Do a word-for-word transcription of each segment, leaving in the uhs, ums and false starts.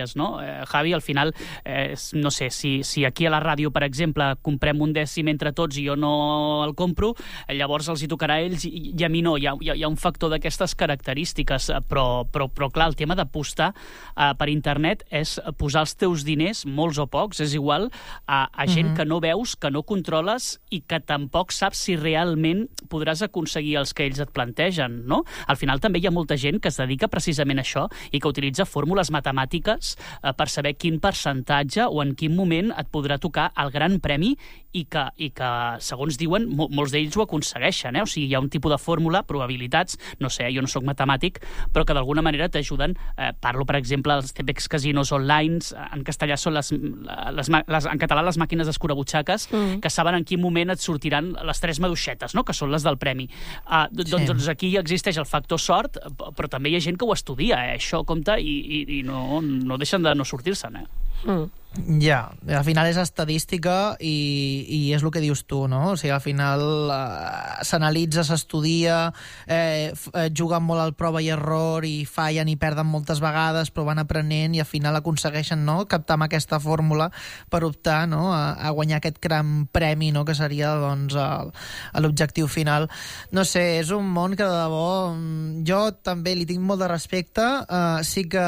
no? Eh, Javi, al final, eh, no sé, si, si aquí a la ràdio, per exemple, comprem un dècim entre tots i jo no el compro, eh, llavors els hi tocarà a ells i, i a mi no. Hi ha, hi ha, hi ha un factor d'aquestes característiques, però, però, però clar, el tema d'apostar eh, per internet és posar els teus diners, molts o pocs, és igual, a, a gent mm-hmm. que no veus, que no controles i que tampoc saps si realment podràs aconseguir els que ells et plantegen, no? Al final també hi ha molta gent que es dedica precisament a això i que utilitza fórmules matemàtiques per saber quin percentatge o en quin moment et podrà tocar el gran premi i que, i que segons diuen, mo molts d'ells ho aconsegueixen. Eh? O sigui, hi ha un tipus de fórmula, probabilitats, no sé, jo no sóc matemàtic, però que d'alguna manera t'ajuden. Eh, parlo, per exemple, dels típics casinos online, en castellà són les, les, les, en català les màquines d'escurabutxaques, mm. que saben en quin moment et sortiran les tres maduixetes, no? Que són les del premi. Uh, doncs, sí. doncs aquí existeix el factor sort, però també hi ha gent que ho estudia, eh? Això compta i, i, i no, no deixen de no sortir-se'n, eh? Mm. Ja, al final és estadística i, i és el que dius tu, no? O sigui, al final eh, s'analitza, s'estudia, eh, eh, juguen molt al prova i error i fallen i perden moltes vegades, però van aprenent i al final aconsegueixen, no?, captar amb aquesta fórmula per optar, no?, a, a guanyar aquest gran premi, no?, que seria, doncs, l'objectiu final. No sé, és un món que, de debò, jo també li tinc molt de respecte. Eh, sí que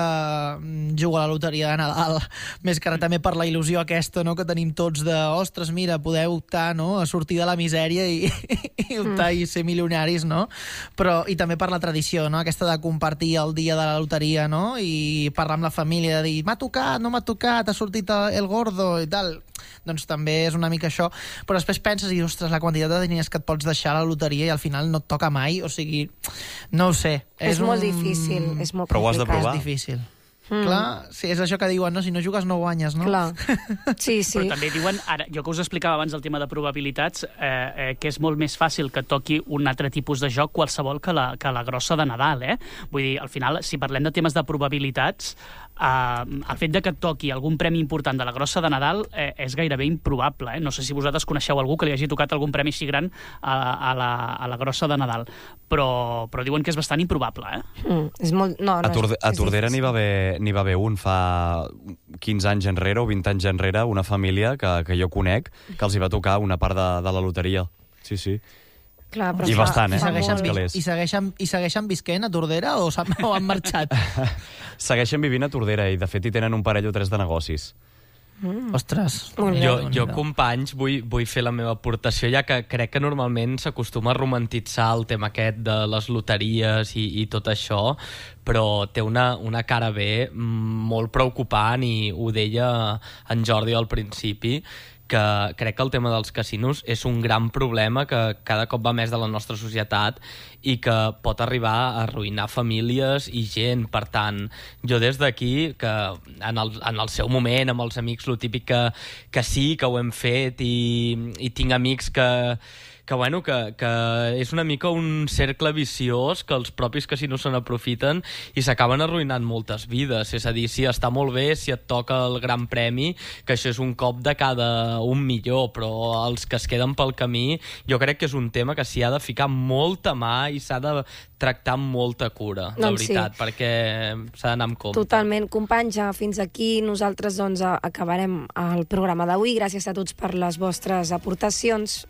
jugo a la loteria de Nadal, més que ara també per la il·lusió aquesta, no?, que tenim tots de, ostres, mira, poder optar, no?, a sortir de la misèria i, i optar mm. i ser milionaris, no? Però, i també per la tradició, no?, aquesta de compartir el dia de la loteria, no?, i parlar amb la família, de dir, m'ha tocat, no m'ha tocat, ha sortit el gordo i tal. Doncs també és una mica això. Però després penses i, ostres, la quantitat de diners que et pots deixar a la loteria i al final no et toca mai, o sigui, no ho sé. És, és molt un... difícil, és molt Però complicat. ho has de provar. És difícil. Mm. Clar, sí, és això que diuen, no? Si no jugues no guanyes, no? Clar. Sí, sí. Però també diuen, ara, jo que us explicava abans el tema de probabilitats, eh, eh, que és molt més fàcil que toqui un altre tipus de joc qualsevol que la, que la grossa de Nadal, eh? Vull dir, al final, si parlem de temes de probabilitats, eh, el fet de que et toqui algun premi important de la grossa de Nadal eh, és gairebé improbable, eh? No sé si vosaltres coneixeu algú que li hagi tocat algun premi així gran a, a, la, a la grossa de Nadal, però, però diuen que és bastant improbable, eh? Mm, és molt... No, no, a, Torde és, a Tordera n'hi va haver n'hi va haver un fa quinze anys enrere o vint anys enrere, una família que, que jo conec, que els hi va tocar una part de, de la loteria. Sí, sí. Clar, però I fa, bastant, eh? I segueixen, Calés. i, segueixen, I segueixen visquent a Tordera o, o han marxat? Segueixen vivint a Tordera i, de fet, hi tenen un parell o tres de negocis. Mm. Ostres. Jo, jo, companys, vull, vull fer la meva aportació, ja que crec que normalment s'acostuma a romantitzar el tema aquest de les loteries i, i tot això, però té una, una cara B molt preocupant i ho deia en Jordi al principi, que crec que el tema dels casinos és un gran problema que cada cop va més de la nostra societat i que pot arribar a arruïnar famílies i gent. Per tant, jo des d'aquí, que en el, en el seu moment, amb els amics, lo típic que, que sí, que ho hem fet i, i tinc amics que que, bueno, que, que és una mica un cercle viciós que els propis casinos se n'aprofiten i s'acaben arruïnant moltes vides. És a dir, sí, està molt bé si et toca el gran premi, que això és un cop de cada un milió, però els que es queden pel camí, jo crec que és un tema que s'hi ha de ficar molta mà i s'ha de tractar amb molta cura, la doncs veritat, sí, perquè s'ha d'anar amb compte. Totalment. Companys, ja fins aquí nosaltres doncs, acabarem el programa d'avui. Gràcies a tots per les vostres aportacions.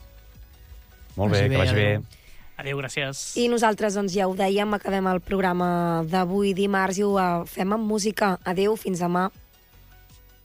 Molt bé, que vagi bé. Adéu, gràcies. I nosaltres, doncs, ja ho dèiem, acabem el programa d'avui dimarts i ho fem amb música. Adéu, fins demà.